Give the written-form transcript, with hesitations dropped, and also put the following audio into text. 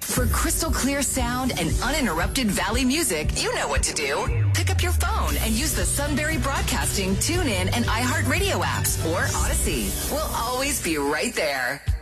For crystal clear sound and uninterrupted Valley music, you know what to do. Pick up your phone and use the Sunbury Broadcasting, TuneIn, and iHeartRadio apps or Odyssey. We'll always be right there.